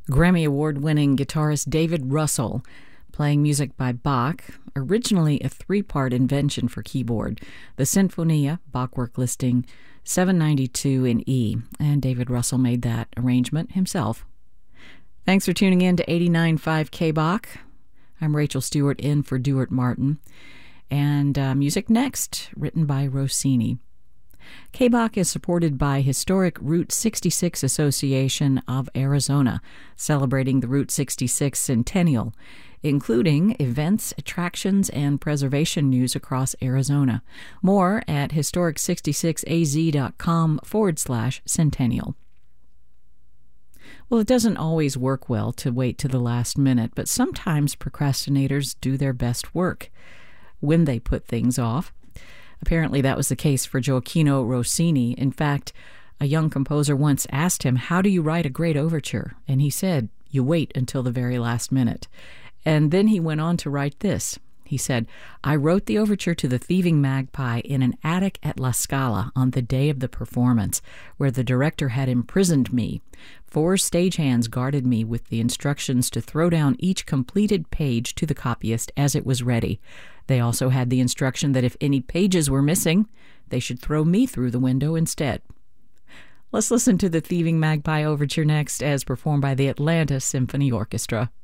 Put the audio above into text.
Grammy Award-winning guitarist David Russell, playing music by Bach, originally a three-part invention for keyboard, the Sinfonia, Bachwerk listing 792 in E, and David Russell made that arrangement himself. Thanks for tuning in to 89.5 K-Bach. I'm Rachel Stewart in for Duart Martin, and music next, written by Rossini. K-Bach is supported by Historic Route 66 Association of Arizona, celebrating the Route 66 centennial, including events, attractions, and preservation news across Arizona. More at historic66az.com/centennial. Well, it doesn't always work well to wait to the last minute, but sometimes procrastinators do their best work when they put things off. Apparently that was the case for Gioacchino Rossini. In fact, a young composer once asked him, "How do you write a great overture?" And he said, "You wait until the very last minute." And then he went on to write this. He said, "I wrote the overture to The Thieving Magpie in an attic at La Scala on the day of the performance, where the director had imprisoned me. 4 stagehands guarded me with the instructions to throw down each completed page to the copyist as it was ready. They also had the instruction that if any pages were missing, they should throw me through the window instead." Let's listen to the Thieving Magpie overture next, as performed by the Atlanta Symphony Orchestra.